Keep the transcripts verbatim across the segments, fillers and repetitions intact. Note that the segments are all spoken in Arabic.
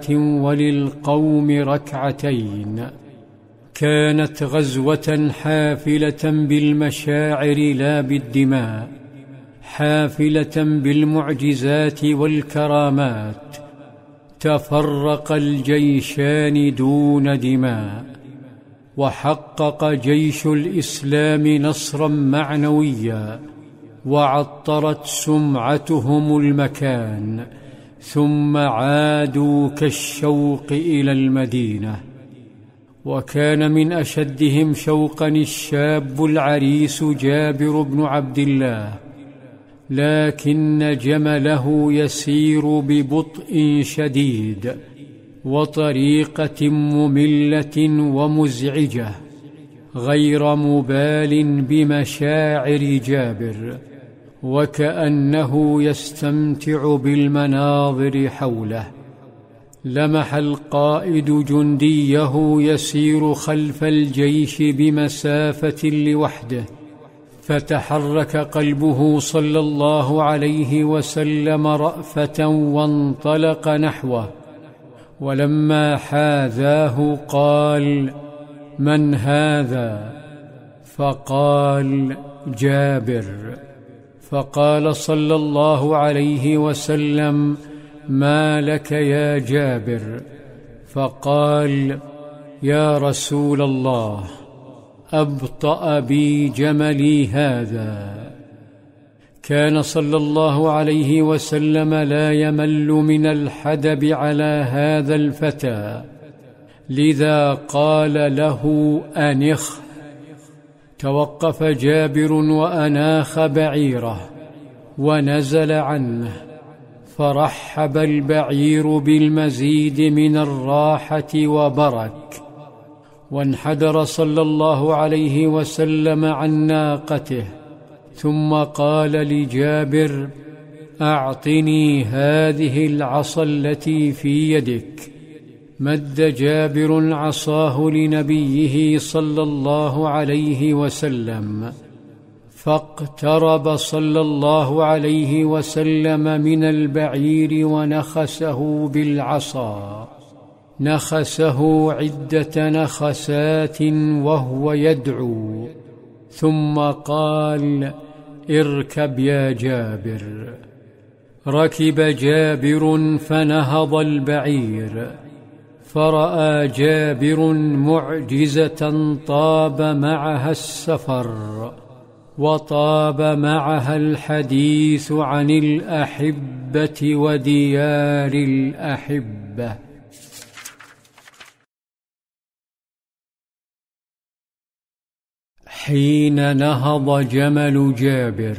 وللقوم ركعتين. كانت غزوة حافلة بالمشاعر لا بالدماء، حافلة بالمعجزات والكرامات. تفرق الجيشان دون دماء، وحقق جيش الإسلام نصرا معنويا، وعطرت سمعتهم المكان، ثم عادوا كالشوق إلى المدينة. وكان من أشدهم شوقا الشاب العريس جابر بن عبد الله، لكن جمله يسير ببطء شديد وطريقة مملة ومزعجة، غير مبال بمشاعر جابر، وكأنه يستمتع بالمناظر حوله. لمح القائد جنديه يسير خلف الجيش بمسافة لوحده، فتحرك قلبه صلى الله عليه وسلم رأفة وانطلق نحوه. ولما حاذاه قال: من هذا؟ فقال: جابر. فقال صلى الله عليه وسلم: ما لك يا جابر؟ فقال: يا رسول الله، أبطأ بي جملي هذا. كان صلى الله عليه وسلم لا يمل من الحدب على هذا الفتى، لذا قال له: أنخ. توقف جابر وأناخ بعيره ونزل عنه، فرحب البعير بالمزيد من الراحة وبرك، وانحدر صلى الله عليه وسلم عن ناقته، ثم قال لجابر: أعطني هذه العصا التي في يدك. مد جابر عصاه لنبيه صلى الله عليه وسلم، فاقترب صلى الله عليه وسلم من البعير ونخسه بالعصا، نخسه عدة نخسات وهو يدعو، ثم قال: اركب يا جابر. ركب جابر فنهض البعير، فرأى جابر معجزة طاب معها السفر، وطاب معها الحديث عن الأحبة وديار الأحبة. حين نهض جمل جابر،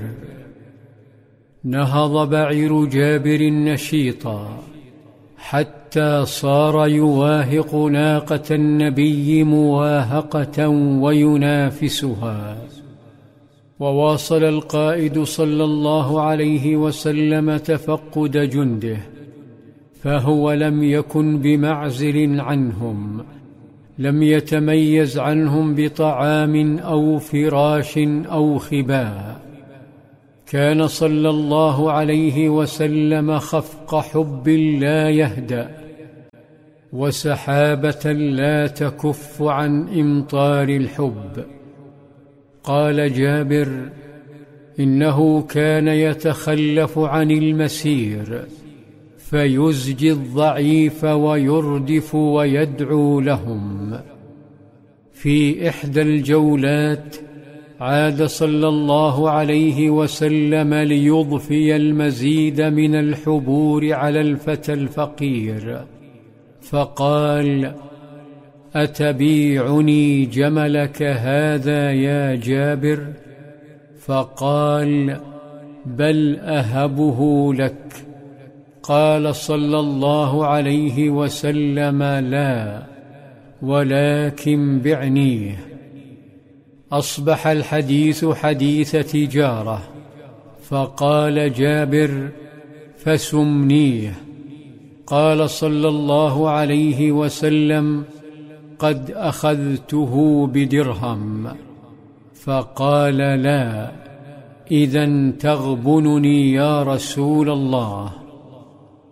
نهض بعير جابر نشيطا، حتى صار يواهق ناقة النبي مواهقة وينافسها. وواصل القائد صلى الله عليه وسلم تفقد جنده، فهو لم يكن بمعزل عنهم، لم يتميز عنهم بطعام أو فراش أو خباء. كان صلى الله عليه وسلم خفق حب لا يهدأ، وسحابة لا تكف عن إمطار الحب. قال جابر: إنه كان يتخلف عن المسير، فيزجي الضعيف ويردف ويدعو لهم. في إحدى الجولات عاد صلى الله عليه وسلم ليضفي المزيد من الحبور على الفتى الفقير، فقال: أتبيعني جملك هذا يا جابر؟ فقال: بل أهبه لك. قال صلى الله عليه وسلم: لا، ولكن بعنيه. أصبح الحديث حديث تجارة، فقال جابر: فسمنيه. قال صلى الله عليه وسلم: قد أخذته بدرهم. فقال: لا، إذن تغبنني يا رسول الله.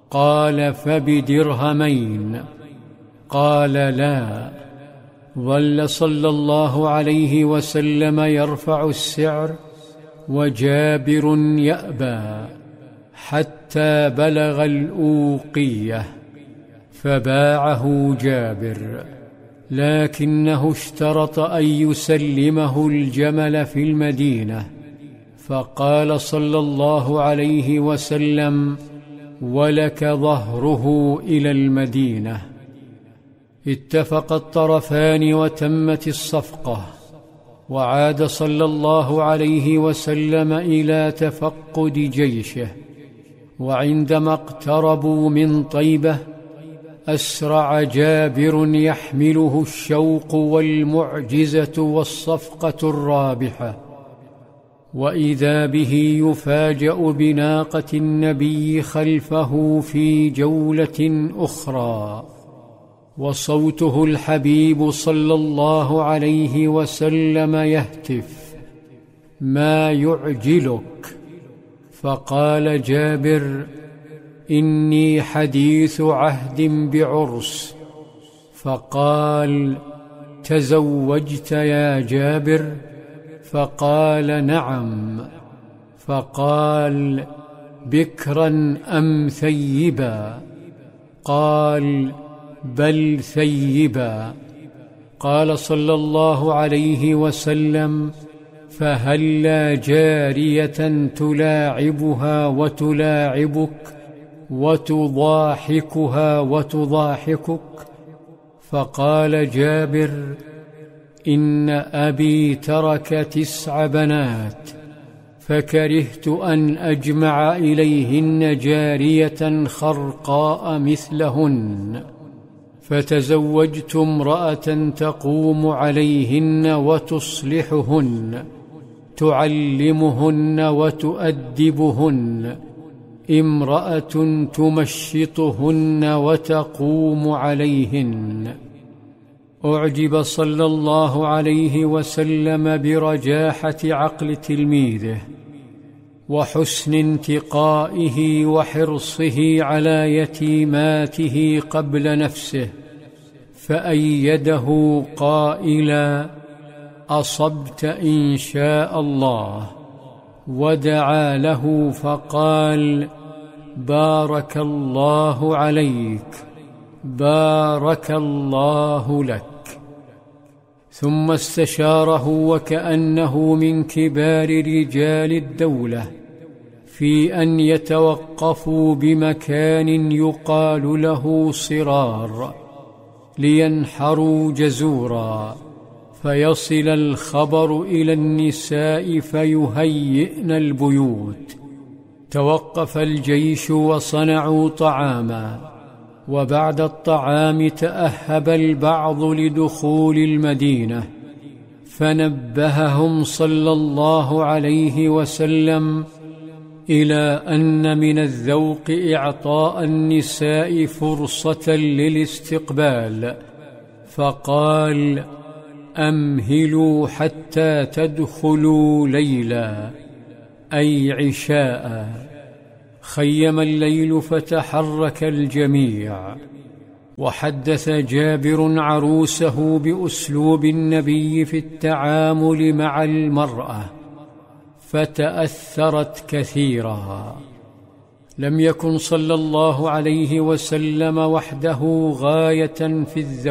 قال: فبدرهمين. قال: لا. ظل صلى الله عليه وسلم يرفع السعر وجابر يأبى حتى بلغ الأوقية، فباعه جابر، لكنه اشترط أن يسلمه الجمل في المدينة، فقال صلى الله عليه وسلم: ولك ظهره إلى المدينة. اتفق الطرفان وتمت الصفقة، وعاد صلى الله عليه وسلم إلى تفقد جيشه، وعندما اقتربوا من طيبة أسرع جابر يحمله الشوق والمعجزة والصفقة الرابحة، وإذا به يفاجأ بناقة النبي خلفه في جولة أخرى، وصوته الحبيب صلى الله عليه وسلم يهتف: ما يعجلك؟ فقال جابر: إني حديث عهد بعرس. فقال: تزوجت يا جابر؟ فقال: نعم. فقال: بكرا أم ثيبا؟ قال: بل ثيبا. قال صلى الله عليه وسلم: فهلا جارية تلاعبها وتلاعبك وتضاحكها وتضاحكك؟ فقال جابر: إن أبي ترك تسع بنات، فكرهت أن أجمع إليهن جارية خرقاء مثلهن، فتزوجت امرأة تقوم عليهن وتصلحهن، تعلمهن وتؤدبهن، امرأة تمشطهن وتقوم عليهن. أعجب صلى الله عليه وسلم برجاحة عقل تلميذه، وحسن انتقائه وحرصه على يتيماته قبل نفسه، فأيده قائلا: أصبت إن شاء الله، ودعا له فقال: بارك الله عليك، بارك الله لك. ثم استشاره وكأنه من كبار رجال الدولة في أن يتوقفوا بمكان يقال له صرار لينحروا جزورا، فيصل الخبر إلى النساء فيهيئن البيوت. توقف الجيش وصنعوا طعاما، وبعد الطعام تأهب البعض لدخول المدينة، فنبههم صلى الله عليه وسلم إلى أن من الذوق إعطاء النساء فرصة للاستقبال، فقال: أمهلوا حتى تدخلوا ليلا، أي عشاء. خيم الليل فتحرك الجميع، وحدث جابر عروسه بأسلوب النبي في التعامل مع المرأة، فتأثرت كثيرا. لم يكن صلى الله عليه وسلم وحده غاية في الذوق،